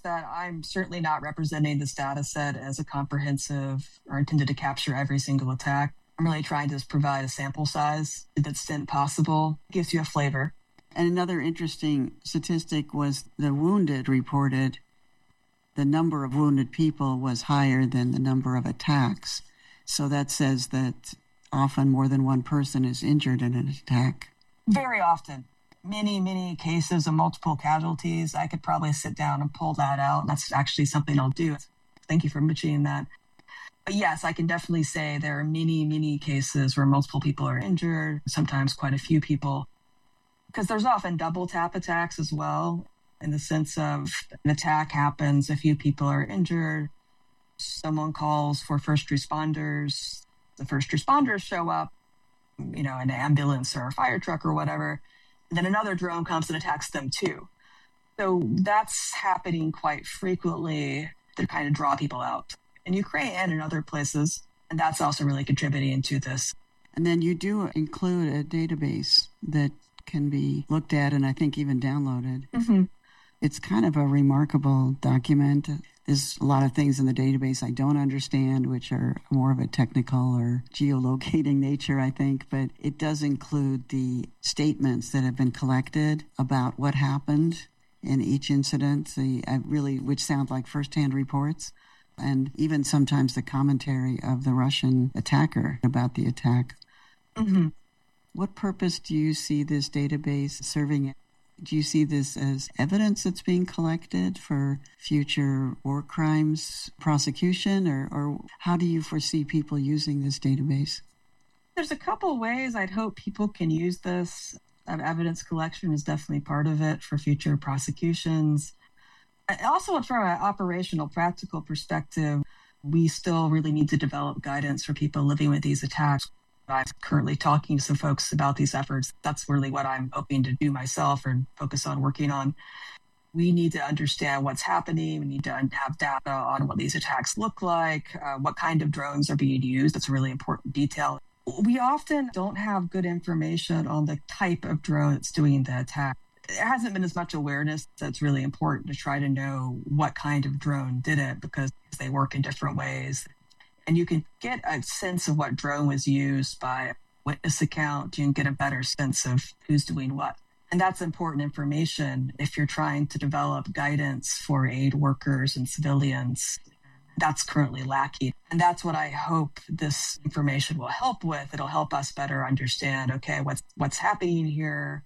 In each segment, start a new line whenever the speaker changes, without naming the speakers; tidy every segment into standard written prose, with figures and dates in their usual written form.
that I'm certainly not representing this data set as a comprehensive or intended to capture every single attack. I'm really trying to just provide a sample size to the extent possible. It gives you a flavor.
And another interesting statistic was the wounded reported the number of wounded people was higher than the number of attacks. So that says that often more than one person is injured in an attack.
Very often. Many cases of multiple casualties. I could probably sit down and pull that out. That's actually something I'll do. Thank you for mentioning that. But yes, I can definitely say there are many cases where multiple people are injured, sometimes quite a few people, because there's often double tap attacks as well, in the sense of an attack happens, a few people are injured, someone calls for first responders, the first responders show up, an ambulance or a fire truck or whatever, and then another drone comes and attacks them too. So that's happening quite frequently to kind of draw people out in Ukraine and in other places. And that's also really contributing to this.
And then you do include a database that can be looked at and I think even downloaded.
Mm-hmm.
It's kind of a remarkable document. There's a lot of things in the database I don't understand, which are more of a technical or geolocating nature, I think. But it does include the statements that have been collected about what happened in each incident, which sound like firsthand reports, and even sometimes the commentary of the Russian attacker about the attack.
Mm-hmm.
What purpose do you see this database serving? Do you see this as evidence that's being collected for future war crimes prosecution, or how do you foresee people using this database?
There's a couple ways I'd hope people can use this. Evidence collection is definitely part of it for future prosecutions. Also, from an operational, practical perspective, we still really need to develop guidance for people living with these attacks. I'm currently talking to some folks about these efforts. That's really what I'm hoping to do myself or focus on working on. We need to understand what's happening. We need to have data on what these attacks look like, what kind of drones are being used. That's a really important detail. We often don't have good information on the type of drone that's doing the attack. There hasn't been as much awareness. That's really important to try to know what kind of drone did it because they work in different ways. And you can get a sense of what drone was used by a witness account. You can get a better sense of who's doing what. And that's important information if you're trying to develop guidance for aid workers and civilians. That's currently lacking. And that's what I hope this information will help with. It'll help us better understand, okay, what's happening here?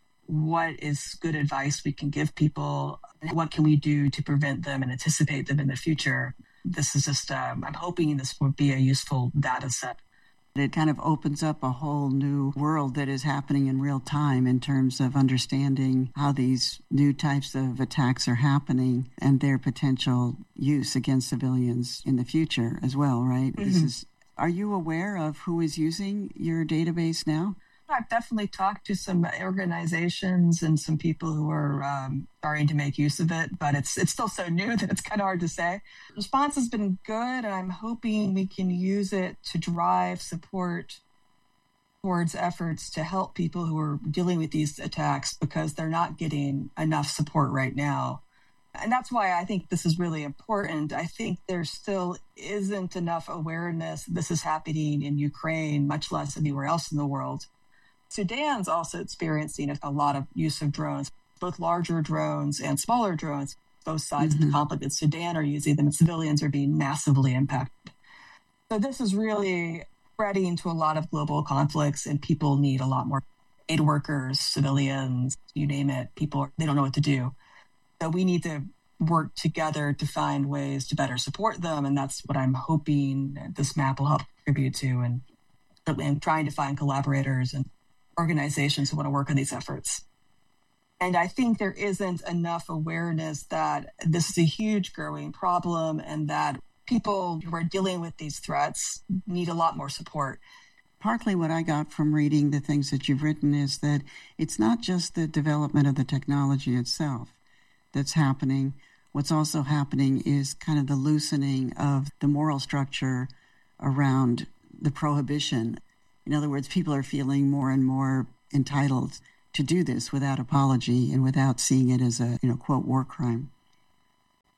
What is good advice we can give people? What can we do to prevent them and anticipate them in the future? This is just, I'm hoping this will be a useful data set.
It kind of opens up a whole new world that is happening in real time in terms of understanding how these new types of attacks are happening and their potential use against civilians in the future as well, right?
Mm-hmm.
Are you aware of who is using your database now?
I've definitely talked to some organizations and some people who are starting to make use of it, but it's still so new that it's kind of hard to say. The response has been good, and I'm hoping we can use it to drive support towards efforts to help people who are dealing with these attacks because they're not getting enough support right now. And that's why I think this is really important. I think there still isn't enough awareness this is happening in Ukraine, much less anywhere else in the world. Sudan's also experiencing a lot of use of drones, both larger drones and smaller drones. Both sides of the conflict in Sudan are using them, and civilians are being massively impacted. So this is really spreading to a lot of global conflicts, and people need a lot more aid workers, civilians, you name it. People, they don't know what to do. So we need to work together to find ways to better support them, and that's what I'm hoping this map will help contribute to, and trying to find collaborators and organizations who want to work on these efforts. And I think there isn't enough awareness that this is a huge growing problem and that people who are dealing with these threats need a lot more support.
Partly what I got from reading the things that you've written is that it's not just the development of the technology itself that's happening. What's also happening is kind of the loosening of the moral structure around the prohibition. In other words, people are feeling more and more entitled to do this without apology and without seeing it as a, quote, war crime.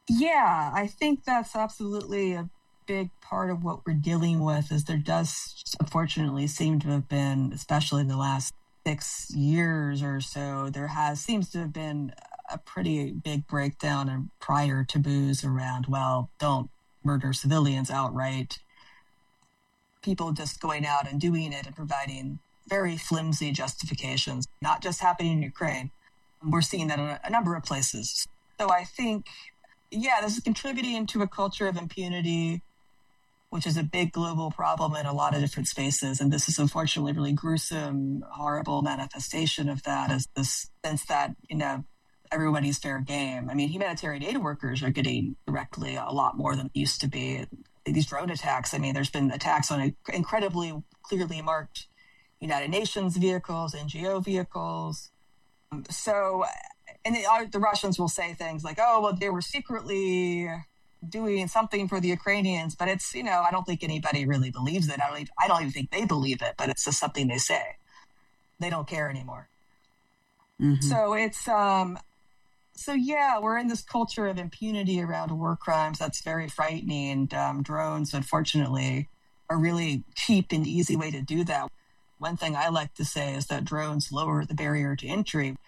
Yeah, I think that's absolutely a big part of what we're dealing with is there does unfortunately seem to have been, especially in the last 6 years or so, seems to have been a pretty big breakdown in prior taboos around, well, don't murder civilians outright. People just going out and doing it and providing very flimsy justifications, not just happening in Ukraine. We're seeing that in a number of places. So I think, yeah, this is contributing to a culture of impunity, which is a big global problem in a lot of different spaces. And this is unfortunately a really gruesome, horrible manifestation of that, is this sense that, everybody's fair game. I mean, humanitarian aid workers are getting directly a lot more than it used to be. These drone attacks, I mean, there's been attacks on incredibly clearly marked United Nations vehicles, NGO vehicles. So, and the Russians will say things like, oh, well, they were secretly doing something for the Ukrainians, but it's, I don't think anybody really believes it. I don't even think they believe it, but it's just something they say. They don't care anymore. Mm-hmm. So it's, yeah, we're in this culture of impunity around war crimes. That's very frightening. And drones, unfortunately, are really cheap and easy way to do that. One thing I like to say is that drones lower the barrier to entry.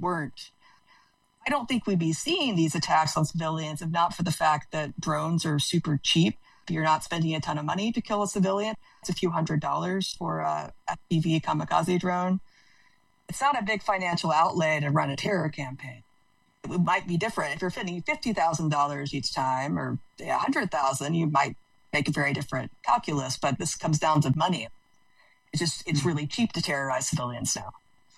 I don't think we'd be seeing these attacks on civilians if not for the fact that drones are super cheap. You're not spending a ton of money to kill a civilian. It's a few $100s for a FPV kamikaze drone. It's not a big financial outlay to run a terror campaign. It might be different. If you're spending $50,000 each time or $100,000, you might make a very different calculus, but this comes down to money. It's really cheap to terrorize civilians now.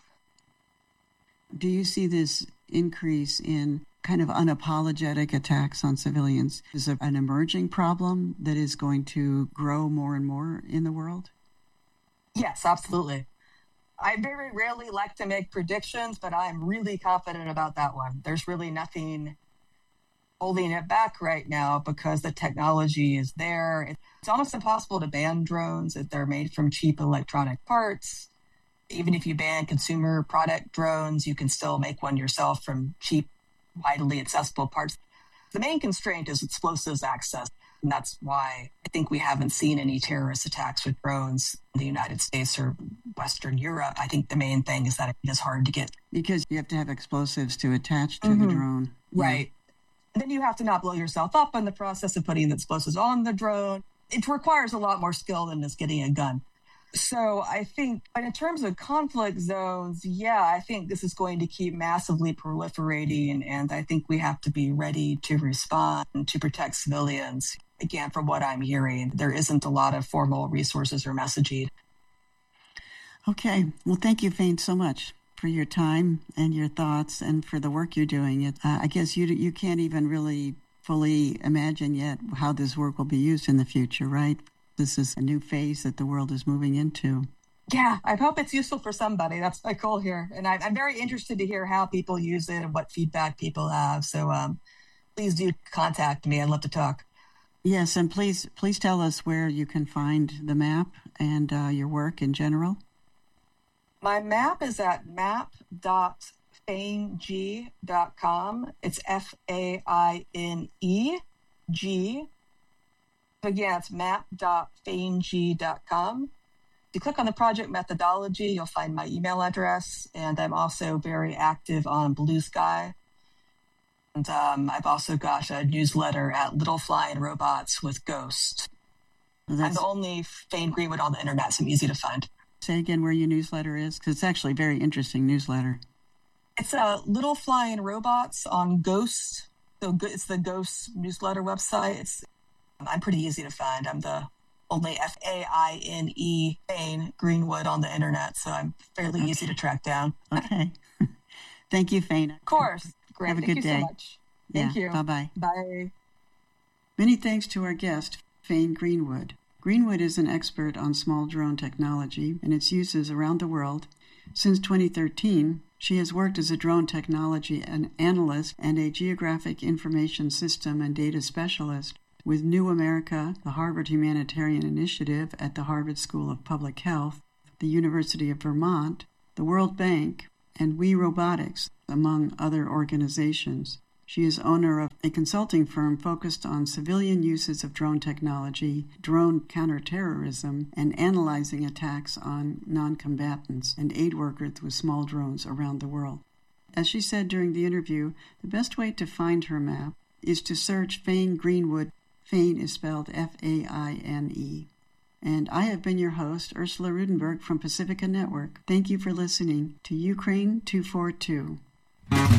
Do you see this increase in kind of unapologetic attacks on civilians is an emerging problem that is going to grow more and more in the world?
Yes, absolutely. I very rarely like to make predictions, but I'm really confident about that one. There's really nothing holding it back right now because the technology is there. It's almost impossible to ban drones if they're made from cheap electronic parts. Even if you ban consumer product drones, you can still make one yourself from cheap, widely accessible parts. The main constraint is explosives access. And that's why I think we haven't seen any terrorist attacks with drones in the United States or Western Europe. I think the main thing is that it is hard to get.
Because you have to have explosives to attach to the drone.
Right. Yeah. And then you have to not blow yourself up in the process of putting the explosives on the drone. It requires a lot more skill than just getting a gun. So I think, but in terms of conflict zones, yeah, I think this is going to keep massively proliferating. And I think we have to be ready to respond to protect civilians. Again, from what I'm hearing, there isn't a lot of formal resources or messaging.
Okay. Well, thank you, Fain, so much for your time and your thoughts and for the work you're doing. I guess you can't even really fully imagine yet how this work will be used in the future, right? This is a new phase that the world is moving into.
Yeah, I hope it's useful for somebody. That's my goal here. And I'm very interested to hear how people use it and what feedback people have. So please do contact me. I'd love to talk.
Yes, and please tell us where you can find the map and your work in general.
My map is at map.faineg.com. It's FAINEG. Again, it's map.faineg.com. If you click on the project methodology, you'll find my email address, and I'm also very active on Blue Sky. And I've also got a newsletter at Little Flying Robots with Ghost. I'm the only Fain Greenwood on the internet, so I'm easy to find.
Say again where your newsletter is, because it's actually a very interesting newsletter.
It's Little Flying Robots on Ghost. So it's the Ghost newsletter website. I'm pretty easy to find. I'm the only FAINE Fain Greenwood on the internet, so I'm fairly easy to track down.
Okay. Thank you, Fain.
Of course. Great.
Have a good day.
Thank you so much. Thank you.
Bye-bye.
Bye.
Many thanks to our guest, Fain Greenwood. Greenwood is an expert on small drone technology and its uses around the world. Since 2013, she has worked as a drone technology analyst and a geographic information system and data specialist with New America, the Harvard Humanitarian Initiative at the Harvard School of Public Health, the University of Vermont, the World Bank, and We Robotics, among other organizations. She is owner of a consulting firm focused on civilian uses of drone technology, drone counterterrorism, and analyzing attacks on non-combatants and aid workers with small drones around the world. As she said during the interview, the best way to find her map is to search Fain Greenwood. Fain is spelled F-A-I-N-E. And I have been your host, Ursula Rudenberg from Pacifica Network. Thank you for listening to Ukraine 242.